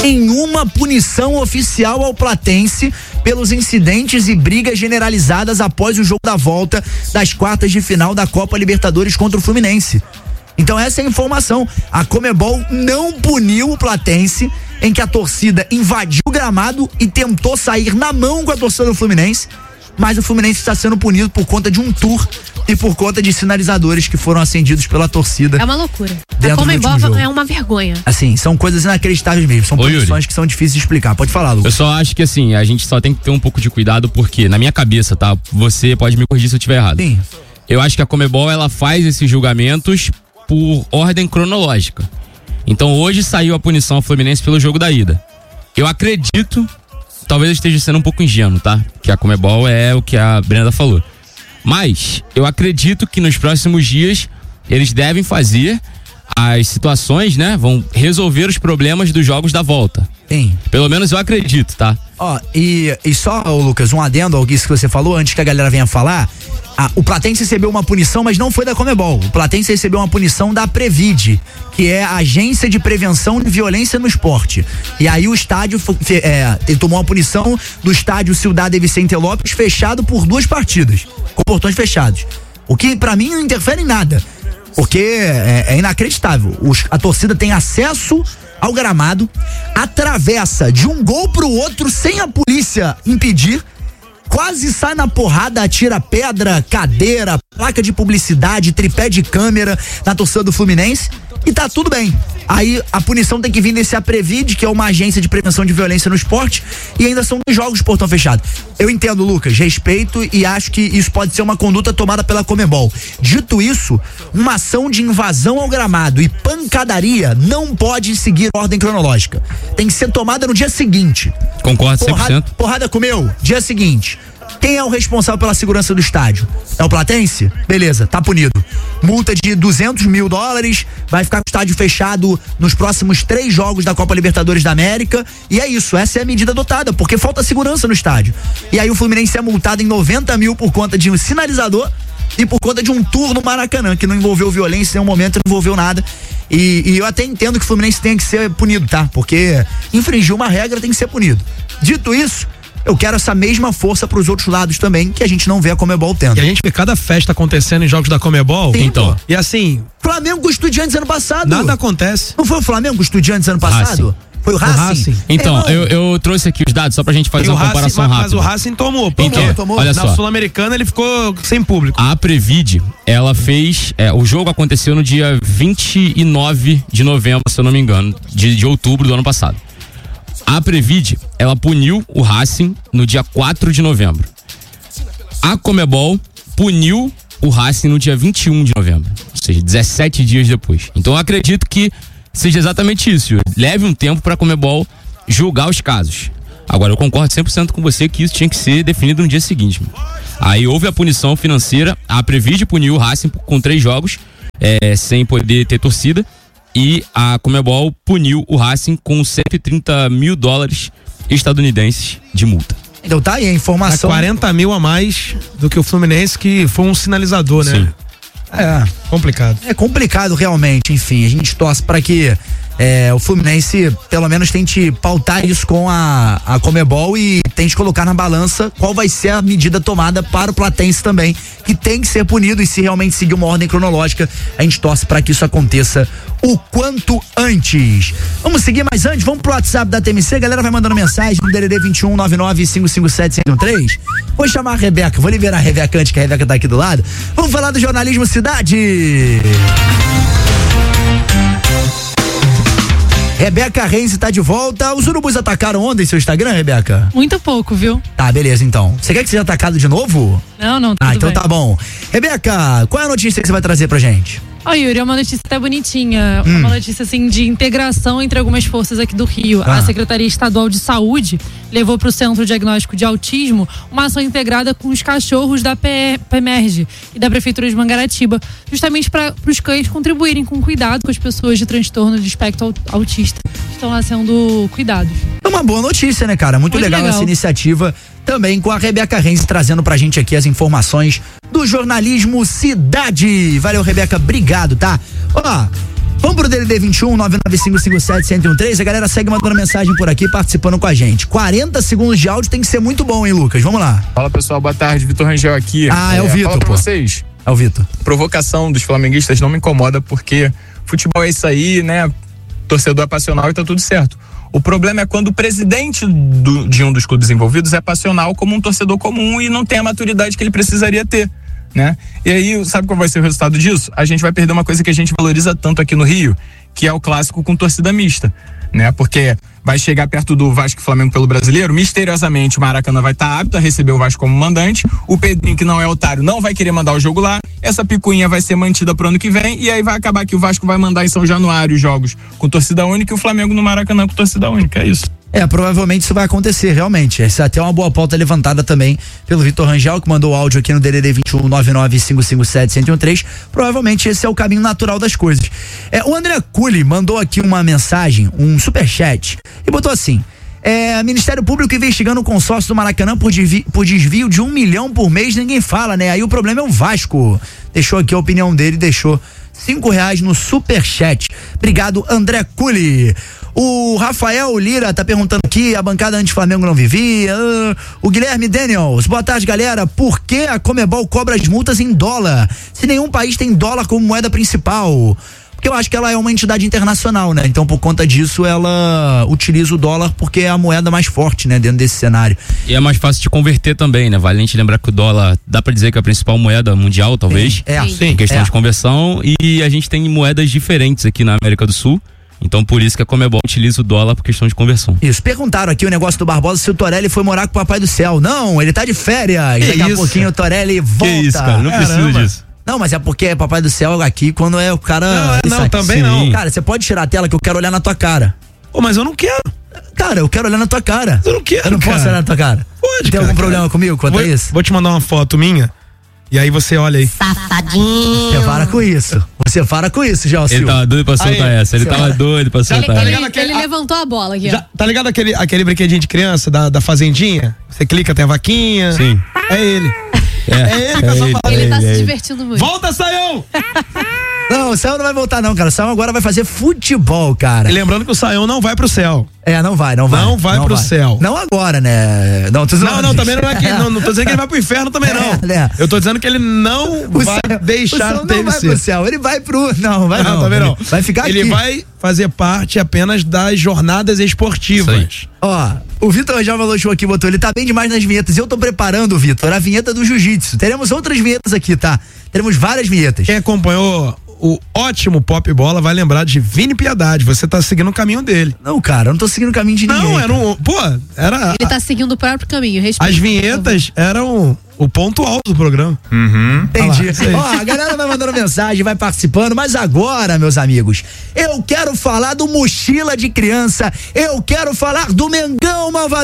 nenhuma punição oficial ao Platense pelos incidentes e brigas generalizadas após o jogo da volta das quartas de final da Copa Libertadores contra o Fluminense. Então essa é a informação. A Conmebol não puniu o Platense, em que a torcida invadiu o gramado e tentou sair na mão com a torcida do Fluminense, mas o Fluminense está sendo punido por conta de um tour e por conta de sinalizadores que foram acendidos pela torcida. É uma loucura. A Conmebol é uma vergonha. Assim, são coisas inacreditáveis mesmo, são punições que são difíceis de explicar. Pode falar, Lucas. Eu só acho que assim, a gente só tem que ter um pouco de cuidado, porque na minha cabeça, tá? Você pode me corrigir se eu estiver errado. Sim. Eu acho que a Conmebol, ela faz esses julgamentos por ordem cronológica. Então hoje saiu a punição ao Fluminense pelo jogo da ida. Eu acredito, talvez eu esteja sendo um pouco ingênuo, tá? Que a Conmebol é o que a Brenda falou. Mas eu acredito que nos próximos dias eles devem fazer as situações, né? Vão resolver os problemas dos jogos da volta. Sim. Pelo menos eu acredito, tá? Ó, e só, Lucas, um adendo ao que você falou, antes que a galera venha falar. O Platense recebeu uma punição, mas não foi da Conmebol. O Platense recebeu uma punição da Previde, que é a Agência de Prevenção de Violência no Esporte. E aí o estádio ele tomou uma punição do estádio Ciudad de Vicente López, fechado por 2 partidas, com portões fechados. O que pra mim não interfere em nada, porque é inacreditável. A torcida tem acesso ao gramado, atravessa de um gol pro outro sem a polícia impedir, quase sai na porrada, atira pedra, cadeira, placa de publicidade, tripé de câmera na torcida do Fluminense e tá tudo bem. Aí a punição tem que vir desse Previde, que é uma agência de prevenção de violência no esporte, e ainda são 2 jogos de portão fechado. Eu entendo, Lucas, respeito e acho que isso pode ser uma conduta tomada pela Conmebol. Dito isso, uma ação de invasão ao gramado e pancadaria não pode seguir ordem cronológica. Tem que ser tomada no dia seguinte. Concordo 100%. Porrada comeu, dia seguinte. Quem é o responsável pela segurança do estádio? É o Platense? Beleza, tá punido. Multa de $200 mil, vai ficar com o estádio fechado nos próximos 3 jogos da Copa Libertadores da América, e é isso, essa é a medida adotada, porque falta segurança no estádio. E aí o Fluminense é multado em $90 mil por conta de um sinalizador e por conta de um tour no Maracanã, que não envolveu violência em nenhum momento, não envolveu nada. E eu até entendo que o Fluminense tem que ser punido, tá? Porque infringir uma regra tem que ser punido. Dito isso, eu quero essa mesma força pros outros lados também, que a gente não vê a Conmebol tendo. E a gente vê cada festa acontecendo em jogos da Conmebol. Sim, então. E assim, Flamengo com o Estudiantes ano passado. Nada acontece. Não foi o Flamengo com o Estudiantes ano passado? Foi o Racing? Então, eu trouxe aqui os dados só pra gente fazer uma comparação rápida. Mas o Racing tomou. Olha só. Na Sul-Americana ele ficou sem público. A Previde, ela fez, o jogo aconteceu no dia 29 de novembro, se eu não me engano, de outubro do ano passado. A Previde, ela puniu o Racing no dia 4 de novembro. A Conmebol puniu o Racing no dia 21 de novembro, ou seja, 17 dias depois. Então eu acredito que seja exatamente isso. Leve um tempo para a Conmebol julgar os casos. Agora, eu concordo 100% com você que isso tinha que ser definido no dia seguinte. Aí houve a punição financeira, a Previde puniu o Racing com 3 jogos, sem poder ter torcida, e a Conmebol puniu o Racing com $130 mil estadunidenses de multa. Então tá aí a informação. 40 mil a mais do que o Fluminense, que foi um sinalizador, né? Sim. Complicado. É complicado realmente, enfim, a gente torce para que o Fluminense pelo menos tente pautar isso com a Conmebol e tente colocar na balança qual vai ser a medida tomada para o Platense também, que tem que ser punido, e se realmente seguir uma ordem cronológica, a gente torce para que isso aconteça o quanto antes. Vamos seguir, mas antes, vamos pro WhatsApp da TMC, a galera vai mandando mensagem no DDD 21 99557-113. Vou chamar a Rebeca, vou liberar a Rebeca antes, que a Rebeca tá aqui do lado. Vamos falar do Jornalismo Cidade. Rebeca Reis está de volta. Os urubus atacaram ontem seu Instagram, Rebeca? Muito pouco, viu? Tá, beleza então. Você quer que seja atacado de novo? Não, tudo então bem. Tá bom. Rebeca, qual é a notícia que você vai trazer pra gente? Yuri, é uma notícia até bonitinha, uma notícia assim de integração entre algumas forças aqui do Rio. A Secretaria Estadual de Saúde levou para o Centro Diagnóstico de Autismo uma ação integrada com os cachorros da PEMERGE e da Prefeitura de Mangaratiba, justamente para os cães contribuírem com cuidado com as pessoas de transtorno de espectro autista que estão lá sendo cuidados. É uma boa notícia, né, cara? Muito legal essa iniciativa, também com a Rebeca Renz trazendo pra gente aqui as informações do Jornalismo Cidade. Valeu, Rebeca, obrigado, tá? Ó, Vamos pro DDD 21 99557-1013. A galera segue mandando mensagem por aqui, participando com a gente. 40 segundos de áudio tem que ser muito bom, hein, Lucas? Vamos lá. Fala, pessoal, boa tarde. Vitor Rangel aqui. É o Vitor, fala pra pô. vocês. É o Vitor. Provocação dos flamenguistas não me incomoda, porque futebol é isso aí, né? Torcedor é passional e tá tudo certo. O problema é quando o presidente de um dos clubes envolvidos é passional como um torcedor comum e não tem a maturidade que ele precisaria ter, né? E aí, sabe qual vai ser o resultado disso? A gente vai perder uma coisa que a gente valoriza tanto aqui no Rio, que é o clássico com torcida mista, né? Porque vai chegar perto do Vasco e Flamengo pelo Brasileiro, misteriosamente o Maracanã vai estar apto a receber o Vasco como mandante, o Pedrinho, que não é otário, não vai querer mandar o jogo lá, essa picuinha vai ser mantida pro ano que vem, e aí vai acabar que o Vasco vai mandar em São Januário jogos com torcida única e o Flamengo no Maracanã com torcida única, é isso. Provavelmente isso vai acontecer, realmente. Essa é até uma boa pauta levantada também pelo Vitor Rangel, que mandou o áudio aqui no DDD 21 99557-1013. Provavelmente esse é o caminho natural das coisas. O André Culi mandou aqui uma mensagem, um superchat, e botou assim: Ministério Público investigando o consórcio do Maracanã por desvio de 1 milhão por mês, ninguém fala, né? Aí o problema é o Vasco. Deixou aqui a opinião dele, deixou R$5 no superchat. Obrigado, André Culi. O Rafael Lira tá perguntando aqui, a bancada anti-Flamengo não vivia. O Guilherme Daniels, boa tarde, galera. Por que a Conmebol cobra as multas em dólar, se nenhum país tem dólar como moeda principal? Porque eu acho que ela é uma entidade internacional, né? Então, por conta disso, ela utiliza o dólar porque é a moeda mais forte, né? Dentro desse cenário. E é mais fácil de converter também, né? Vale a gente lembrar que o dólar, dá pra dizer que é a principal moeda mundial, talvez. Sim. Em questão de conversão. E a gente tem moedas diferentes aqui na América do Sul. Então, por isso que a Conmebol utiliza o dólar por questão de conversão. Isso. Perguntaram aqui o negócio do Barbosa se o Torelli foi morar com o Papai do Céu. Não, ele tá de férias. Daqui a pouquinho o Torelli volta. Que isso, cara? Não precisa disso. Não, mas é porque é Papai do Céu aqui quando é o cara. Não, também Sim. não. Cara, você pode tirar a tela que eu quero olhar na tua cara. Mas eu não quero. Cara, eu quero olhar na tua cara. Eu não quero, Eu não posso olhar na tua cara. Pode, Tem algum problema comigo quanto a isso? Vou te mandar uma foto minha. E aí você olha aí. Você para com isso. Você para com isso, Gelsil. Ele tava doido pra soltar essa. Ele tava doido pra soltar essa. Ele levantou a bola aqui, ó. Tá ligado aquele brinquedinho de criança da fazendinha? Você clica, tem a vaquinha. Sim. É ele. É ele que eu tô falando. Ele tá se divertindo muito. Volta, Saião! Não, o Saião não vai voltar não, cara. O Saião agora vai fazer futebol, cara. E lembrando que o Saião não vai pro céu. Não vai. Não vai pro céu. Não agora, né? Não, Também não é que. Não tô dizendo que ele vai pro inferno também, não. né? Eu tô dizendo que ele não vai deixar o dele não vai ser. Pro céu, ele vai pro. Não, vai não. Também não. Vai ficar ele aqui. Ele vai fazer parte apenas das jornadas esportivas. Ó, o Vitor já falou aqui, botou, ele tá bem demais nas vinhetas. Eu tô preparando, Vitor, a vinheta do jiu-jitsu. Teremos outras vinhetas aqui, tá? Teremos várias vinhetas. Quem acompanhou o ótimo Pop Bola vai lembrar de Vini Piedade. Você tá seguindo o caminho dele. Não, cara, eu não tô seguindo o caminho de ninguém. Não, era Ele tá seguindo o próprio caminho. Respeito. As vinhetas eram o ponto alto do programa. Entendi. Ó, a galera vai mandando mensagem, vai participando, mas agora, meus amigos, eu quero falar do Mochila de Criança, eu quero falar do Mengão Malvadão.